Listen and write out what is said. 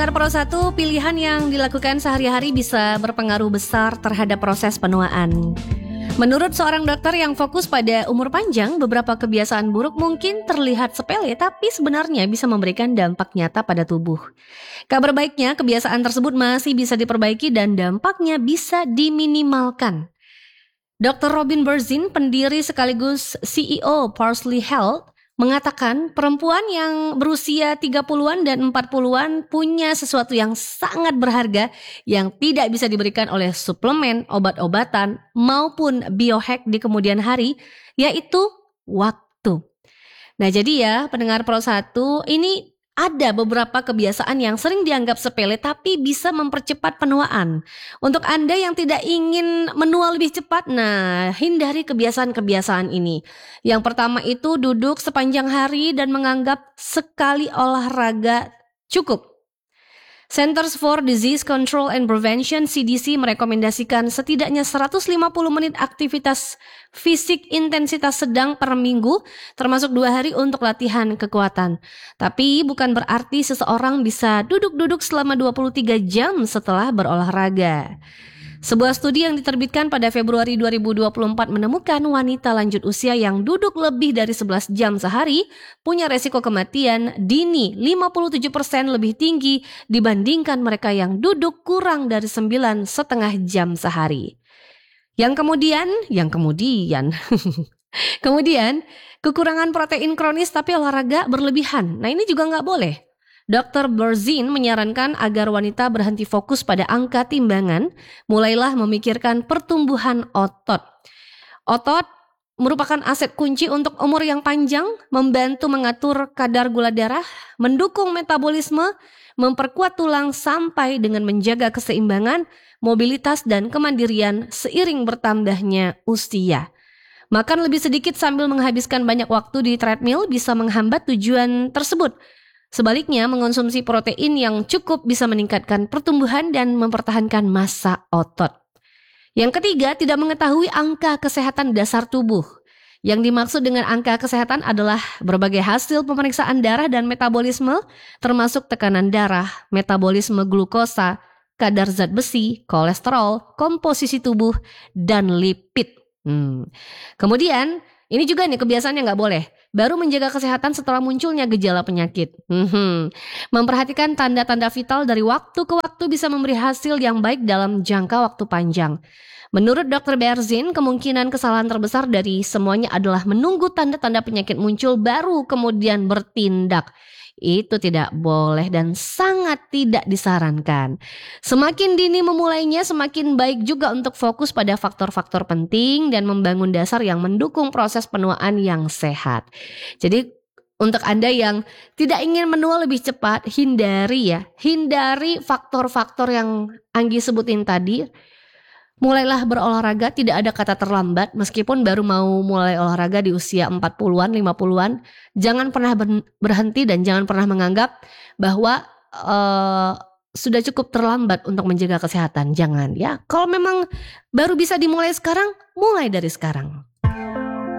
Pendengar Pro 1, pilihan yang dilakukan sehari-hari bisa berpengaruh besar terhadap proses penuaan. Menurut seorang dokter yang fokus pada umur panjang, beberapa kebiasaan buruk mungkin terlihat sepele, tapi sebenarnya bisa memberikan dampak nyata pada tubuh. Kabar baiknya, kebiasaan tersebut masih bisa diperbaiki dan dampaknya bisa diminimalkan. Dr. Robin Berzin, pendiri sekaligus CEO Parsley Health, mengatakan perempuan yang berusia 30-an dan 40-an punya sesuatu yang sangat berharga yang tidak bisa diberikan oleh suplemen, obat-obatan, maupun biohack di kemudian hari, yaitu waktu. Nah jadi ya pendengar Pro 1, ini ada beberapa kebiasaan yang sering dianggap sepele tapi bisa mempercepat penuaan. Untuk Anda yang tidak ingin menua lebih cepat, nah hindari kebiasaan-kebiasaan ini. Yang pertama itu duduk sepanjang hari dan menganggap sekali olahraga cukup. Centers for Disease Control and Prevention (CDC) merekomendasikan setidaknya 150 menit aktivitas fisik intensitas sedang per minggu, termasuk 2 hari untuk latihan kekuatan. Tapi bukan berarti seseorang bisa duduk-duduk selama 23 jam setelah berolahraga. Sebuah studi yang diterbitkan pada Februari 2024 menemukan wanita lanjut usia yang duduk lebih dari 11 jam sehari punya resiko kematian dini 57% lebih tinggi dibandingkan mereka yang duduk kurang dari 9,5 jam sehari. Kemudian, kekurangan protein kronis tapi olahraga berlebihan. Nah ini juga nggak boleh. Dr. Berzin menyarankan agar wanita berhenti fokus pada angka timbangan, mulailah memikirkan pertumbuhan otot. Otot merupakan aset kunci untuk umur yang panjang, membantu mengatur kadar gula darah, mendukung metabolisme, memperkuat tulang sampai dengan menjaga keseimbangan, mobilitas dan kemandirian seiring bertambahnya usia. Makan lebih sedikit sambil menghabiskan banyak waktu di treadmill bisa menghambat tujuan tersebut. Sebaliknya, mengonsumsi protein yang cukup bisa meningkatkan pertumbuhan dan mempertahankan massa otot. Yang ketiga, tidak mengetahui angka kesehatan dasar tubuh. Yang dimaksud dengan angka kesehatan adalah berbagai hasil pemeriksaan darah dan metabolisme, termasuk tekanan darah, metabolisme glukosa, kadar zat besi, kolesterol, komposisi tubuh, dan lipid. Kemudian, ini juga nih kebiasaan yang gak boleh. Baru menjaga kesehatan setelah munculnya gejala penyakit. Memperhatikan tanda-tanda vital dari waktu ke waktu bisa memberi hasil yang baik dalam jangka waktu panjang. Menurut Dr. Berzin, kemungkinan kesalahan terbesar dari semuanya adalah menunggu tanda-tanda penyakit muncul baru kemudian bertindak. Itu tidak boleh dan sangat tidak disarankan. Semakin dini memulainya, semakin baik juga untuk fokus pada faktor-faktor penting dan membangun dasar yang mendukung proses penuaan yang sehat. Jadi untuk Anda yang tidak ingin menua lebih cepat, hindari faktor-faktor yang Anggi sebutin tadi. Mulailah berolahraga, tidak ada kata terlambat meskipun baru mau mulai olahraga di usia 40-an, 50-an. Jangan pernah berhenti dan jangan pernah menganggap bahwa sudah cukup terlambat untuk menjaga kesehatan. Jangan ya. Kalau memang baru bisa dimulai sekarang, mulai dari sekarang.